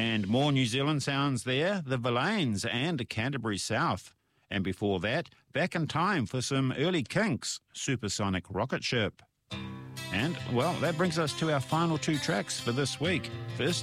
And more New Zealand sounds there, the Verlaines and Canterbury South. And before that, back in time for some early Kinks, Supersonic Rocket Ship. And, well, that brings us to our final two tracks for this week. First,